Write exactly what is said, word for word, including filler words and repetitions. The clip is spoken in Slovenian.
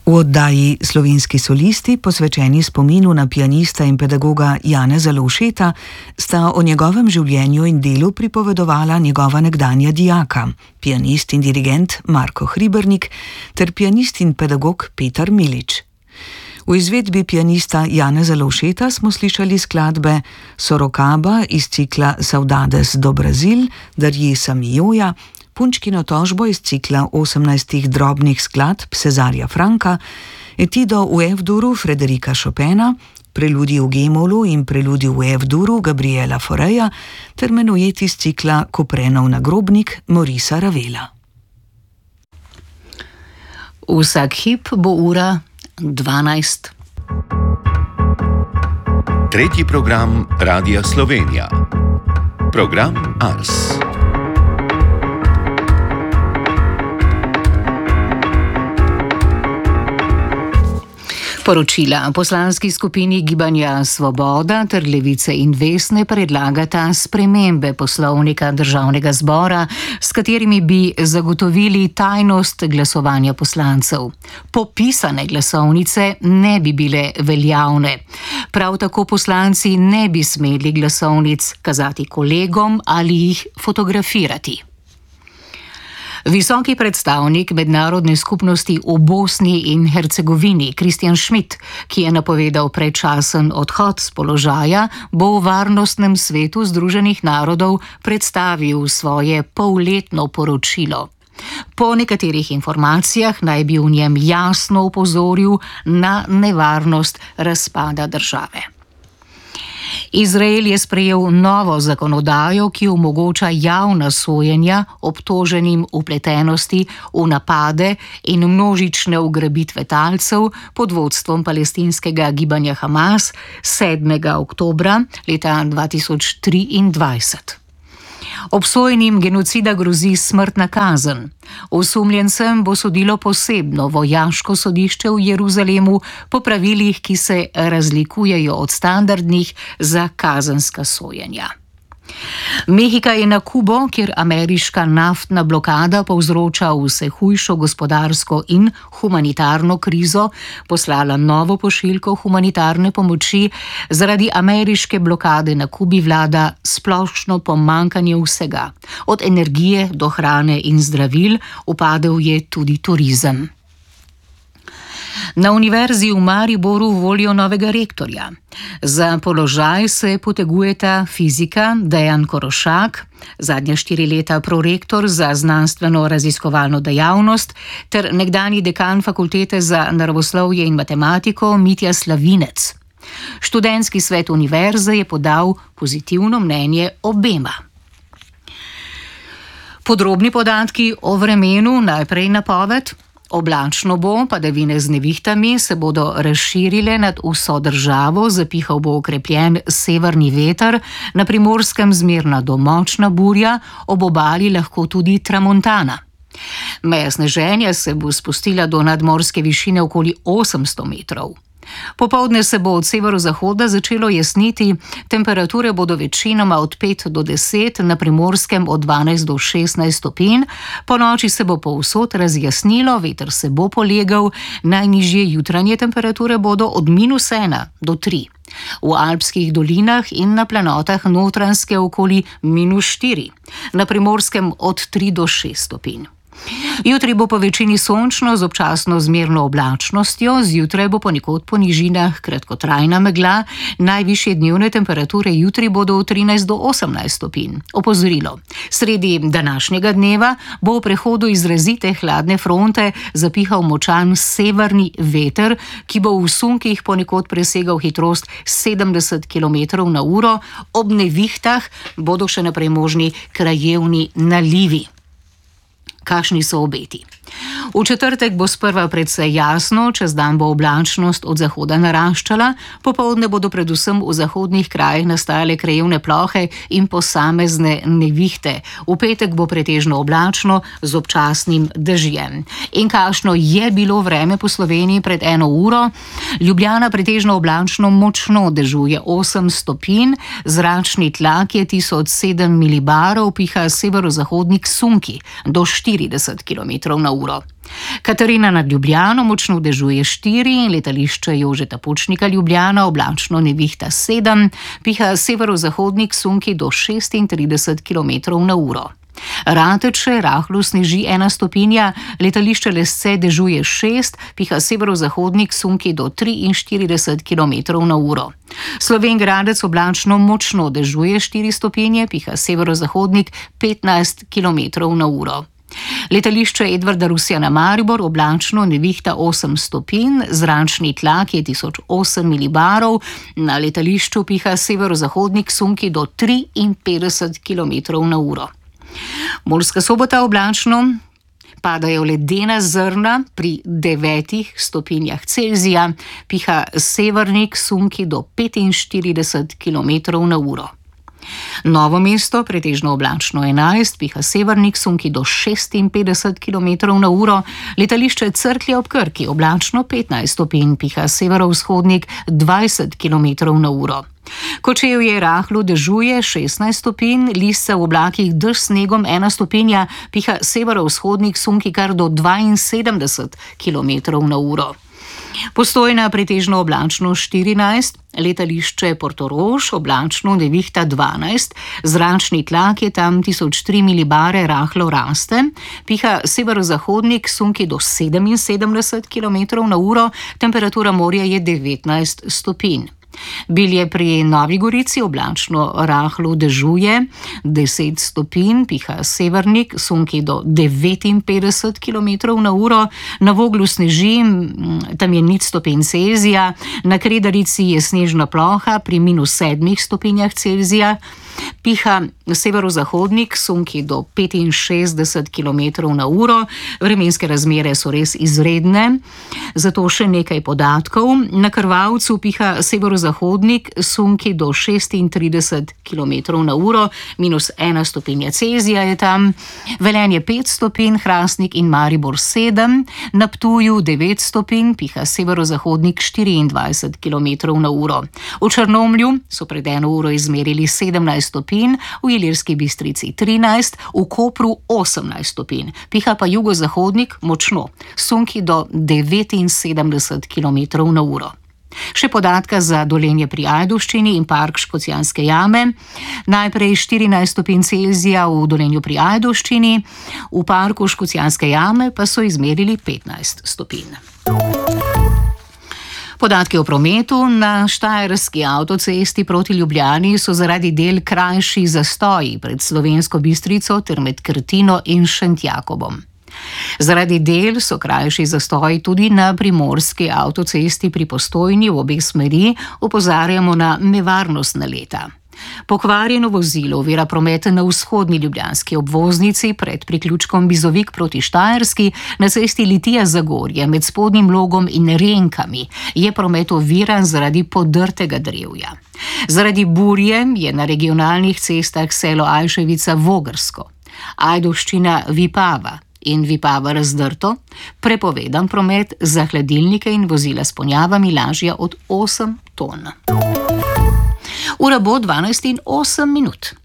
V oddaji Slovenski solisti, posvečeni spominu na pianista in pedagoga Janeza Lovšeta, sta o njegovem življenju in delu pripovedovala njegova nekdanja dijaka, pianist in dirigent Marko Hribernik ter pianist in pedagog Petar Milič. V izvedbi pianista Janeza Lovšeta smo slišali skladbe Sorocaba iz cikla Saudades do Brazil, Darjesa Mijoja, Punčkino tožbo iz cikla osemnajstih drobnih skladb Cezarja Franka, Etido v F-duru Frederika Chopina, Preludij v G-molu in Preludij v F-duru Gabriela Faureja ter menuet iz cikla Kuprenov nagrobnik Maurica Ravela. Vsak hip bo ura dvanajst. Tretji program Radia Slovenija. Program Ars. Poročila poslanski skupini Gibanja Svoboda ter Levice in Vesne predlagata spremembe poslovnika Državnega zbora, s katerimi bi zagotovili tajnost glasovanja poslancev. Popisane glasovnice ne bi bile veljavne. Prav tako poslanci ne bi smeli glasovnic kazati kolegom ali jih fotografirati. Visoki predstavnik mednarodne skupnosti v Bosni in Hercegovini Kristjan Schmidt, ki je napovedal predčasen odhod s položaja, bo v Varnostnem svetu Združenih narodov predstavil svoje polletno poročilo. Po nekaterih informacijah naj bi v njem jasno opozoril na nevarnost razpada države. Izrael je sprejel novo zakonodajo, ki omogoča javna sojenja obtoženim vpletenosti v napade in množične ugrabitve talcev pod vodstvom palestinskega gibanja Hamas sedmega oktobra leta dva tisoč triindvajset. Obsojenim genocida grozi smrtna kazen. Osumljencem bo sodilo posebno vojaško sodišče v Jeruzalemu po pravilih, ki se razlikujejo od standardnih za kazenska sojenja. Mehika je na Kubo, kjer ameriška naftna blokada povzroča vse hujšo gospodarsko in humanitarno krizo, poslala novo pošiljko humanitarne pomoči. Zaradi ameriške blokade na Kubi vlada splošno pomanjkanje vsega. Od energije do hrane in zdravil, upadel je tudi turizem. Na Univerzi v Mariboru volijo novega rektorja. Za položaj se potegujeta fizika Dejan Korošak, zadnja štiri leta prorektor za znanstveno-raziskovalno dejavnost, ter nekdanji dekan fakultete za naravoslovje in matematiko Mitja Slavinec. Študentski svet univerze je podal pozitivno mnenje obema. Podrobni podatki o vremenu, najprej napoved. Oblačno bo, padavine z nevihtami se bodo razširile nad vso državo, zapihal bo okrepljen severni veter, na Primorskem zmerna do močna burja, ob obali lahko tudi tramontana. Meja sneženja se bo spustila do nadmorske višine okoli osemsto metrov. Popoldne se bo od severozahoda začelo jasniti, temperature bodo večinoma od pet do deset, na Primorskem od dvanajst do šestnajst stopinj, po noči se bo povsod razjasnilo, veter se bo polegal, najnižje jutranje temperature bodo od minus ena do tri. V alpskih dolinah in na planotah Notranjske okoli minus štiri, na Primorskem od tri do šest stopinj. Jutri bo po večini sončno z občasno zmerno oblačnostjo, zjutraj bo ponekod po nižinah kratkotrajna megla, najvišje dnevne temperature jutri bodo od trinajst do osemnajst stopinj. Opozorilo. Sredi današnjega dneva bo v prehodu izrazite hladne fronte zapihal močan severni veter, ki bo v sunkih ponekod presegal hitrost sedemdeset kilometrov na uro, ob nevihtah bodo še naprej možni krajevni nalivi. Kakšni so obeti? V četrtek bo sprva precej jasno, čez dan bo oblačnost od zahoda naraščala, popoldne bodo predvsem v zahodnih krajih nastajale krajevne plohe in posamezne nevihte. V petek bo pretežno oblačno z občasnim dežjem. In kakšno je bilo vreme po Sloveniji pred eno uro? Ljubljana pretežno oblačno močno dežuje osem stopinj, zračni tlak je tisoč sedem milibarov, piha severozahodnik sunki do štirideset kilometrov na uro. uro. Katarina nad Ljubljano močno dežuje štiri, letališče Jožeta Pučnika Ljubljana oblačno nevihta sedem, piha severozahodnik sunki do šestintrideset kilometrov na uro. Rateče rahlo sneži ena stopinja, letališče Lesce dežuje šest, piha severozahodnik sunki do triinštirideset kilometrov na uro. Slovenj Gradec oblačno močno dežuje štiri stopinje, piha severozahodnik petnajst kilometrov na uro. Letališče Edvarda Rusjana Maribor oblačno nevihta osem stopinj, zračni tlak je tisoč osem milibarov, na letališču piha severozahodnik sunki do triinpetdeset kilometrov na uro. Murska Sobota oblačno, padajo ledena zrna pri devetih stopinjah Celzija, piha severnik sunki do petinštirideset kilometrov na uro. Novo mesto pretežno oblačno enajst, piha severnik sunki do šestinpetdeset kilometrov na uro, letališče Cerklje ob Krki oblačno petnajst stopinj, piha severovzhodnik dvajset kilometrov na uro. Kočevje rahlo dežuje šestnajst stopinj, listca v oblakih dež snegom ena stopinja, piha severovzhodnik sunki kar do dvainsedemdeset kilometrov na uro. Postojna pretežno oblačno štirinajst, letališče Portorož oblačno nevihta dvanajst, zračni tlak je tam tisoč tri milibare rahlo raste, piha severozahodnik sunki do sedeminsedemdeset kilometrov na uro, temperatura morja je devetnajst stopinj. Bilje pri Novi Gorici oblačno rahlo dežuje deset stopinj, piha severnik sunki do devetinpetdeset kilometrov na uro, na Voglu sneži, tam je nič stopinj Celzija, na Kredarici je snežna ploha pri minus sedmih stopinjah Celzija, piha severozahodnik sunki do petinšestdeset kilometrov na uro, vremenske razmere so res izredne, zato še nekaj podatkov. Na Krvavcu piha severozahodnik sunki do šestintrideset kilometrov na uro, minus ena stopinja Celzija je tam, Velenje pet stopinj, Hrastnik in Maribor sedem, na Ptuju devet stopinj, piha severozahodnik štiriindvajset kilometrov na uro. V Črnomlju so pred eno uro izmerili sedemnajst stopinj, v Ilirski Bistrici trinajst, v Kopru osemnajst stopinj, piha pa jugozahodnik močno, sunki do devetinsedemdeset kilometrov na uro. Še podatka za Dolenje pri Ajdovščini in park Škocjanske jame. Najprej štirinajst stopinj Celzija v Dolenju pri Ajdovščini, v parku Škocjanske jame pa so izmerili petnajst stopinj. Podatki o prometu. Na štajerski avtocesti proti Ljubljani so zaradi del krajši zastoji pred Slovensko Bistrico ter med Krtino in Šentjakobom. Zaradi del so krajši zastoji tudi na primorski avtocesti pri Postojni v obeh smeri, opozarjamo na nevarnost naleta. Pokvarjeno vozilo ovira promet na vzhodni ljubljanski obvoznici pred priključkom Bizovik proti Štajerski, na cesti Litija-Zagorje med Spodnjim Logom in Renkami je promet oviran zaradi podrtega drevja. Zaradi burje je na regionalnih cestah selo Ajševica-Vogrsko, Ajdovščina Vipava in Vipava Razdrto, prepovedan promet za hladilnike in vozila s ponjavami lažja od osem ton. Ura bo dvanajst in osem minut.